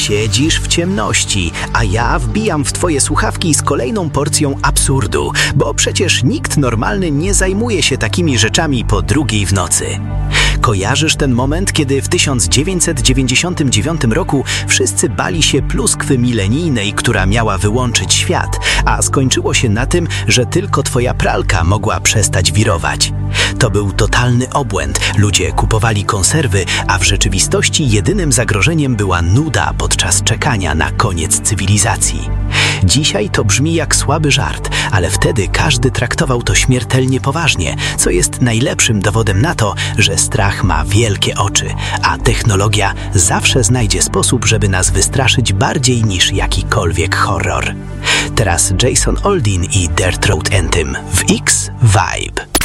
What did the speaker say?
Siedzisz w ciemności, a ja wbijam w twoje słuchawki z kolejną porcją absurdu, bo przecież nikt normalny nie zajmuje się takimi rzeczami po 2:00 w nocy. Kojarzysz ten moment, kiedy w 1999 roku wszyscy bali się pluskwy milenijnej, która miała wyłączyć świat, a skończyło się na tym, że tylko twoja pralka mogła przestać wirować. To był totalny obłęd. Ludzie kupowali konserwy, a w rzeczywistości jedynym zagrożeniem była nuda podczas czekania na koniec cywilizacji. Dzisiaj to brzmi jak słaby żart, ale wtedy każdy traktował to śmiertelnie poważnie, co jest najlepszym dowodem na to, że strach ma wielkie oczy, a technologia zawsze znajdzie sposób, żeby nas wystraszyć bardziej niż jakikolwiek horror. Teraz Jason Aldean i Dirt Road Anthem w X-Vibe.